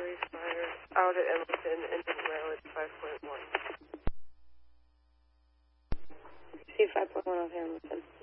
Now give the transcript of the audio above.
Grease Fire out at Edmonton, engine rail at 5.1. C 5.1 of Hamilton.